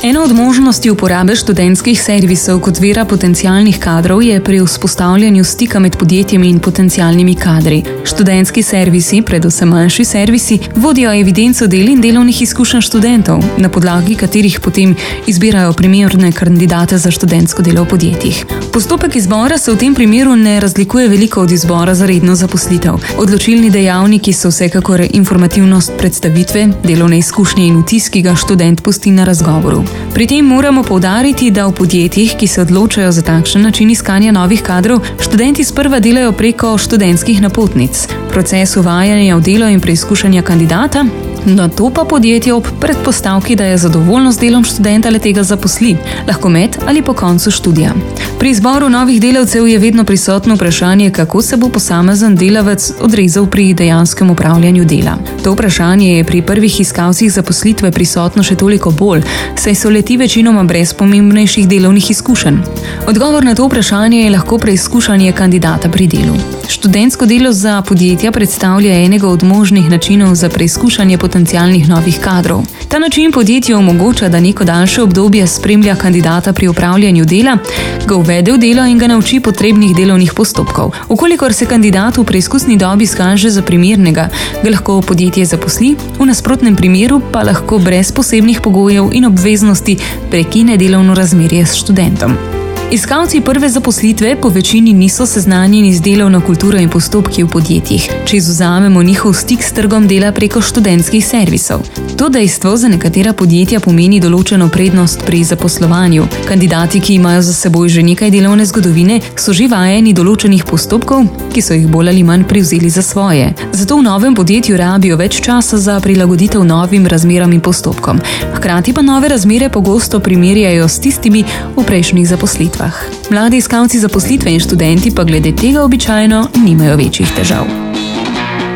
Ena od možnosti uporabe študentskih servisov kot vira potencialnih kadrov je pri vzpostavljanju stika med podjetjem in potencialnimi kadri. Študentski servisi, predvsem manjši servisi, vodijo evidenco del in delovnih izkušenj študentov, na podlagi katerih potem izbirajo primerne kandidate za študentsko delo v podjetjih. Postopek izbora se v tem primeru ne razlikuje veliko od izbora za redno zaposlitev. Odločilni dejavniki so vsekakor informativnost predstavitve, delovne izkušnje in vtis, ki ga študent pusti na razgovoru. Pri tem moramo poudariti, da v podjetjih, ki se odločajo za takšen način iskanja novih kadrov, študenti sprva delajo preko študentskih napotnic. Proces uvajanja v delo in preizkušanja kandidata, nato pa podjetje ob predpostavki, da je zadovoljno z delom študenta le-tega zaposli, lahko med ali po koncu študija. Pri izboru novih delavcev je vedno prisotno vprašanje, kako se bo posamezen delavec odrezal pri dejanskem upravljanju dela. To vprašanje je pri prvih iskalcih zaposlitve prisotno še toliko bolj, saj so le-ti večinoma brez pomembnejših delovnih izkušenj. Odgovor na to vprašanje je lahko preizkušanje kandidata pri delu. Študentsko delo za podjetja predstavlja enega od možnih načinov za preizkušanje potencialnih novih kadrov. Ta način podjetju omogoča, da neko daljše obdobje spremlja kandidata pri upravljanju dela, ga uvede v delo in ga nauči potrebnih delovnih postopkov. Ukolikor se kandidat v preizkusni dobi izkaže za primernega, ga lahko podjetje zaposli, v nasprotnem primeru pa lahko brez posebnih pogojev in obveznosti prekine delovno razmerje s študentom. Iskalci prve zaposlitve po večini niso seznanjeni z delovno kulturo in postopki v podjetjih, če izvzamemo njihov stik s trgom dela preko študentskih servisov. To dejstvo za nekatera podjetja pomeni določeno prednost pri zaposlovanju. Kandidati, ki imajo za seboj že nekaj delovne zgodovine, so že vajeni določenih postopkov, ki so jih bolj ali manj privzeli za svoje. Zato v novem podjetju rabijo več časa za prilagoditev novim razmeram in postopkom. Hkrati pa nove razmere pogosto primerjajo s tistimi v prejšnjih zaposlitvah. Mladi iskalci zaposlitve in študenti pa glede tega običajno nimajo večjih težav.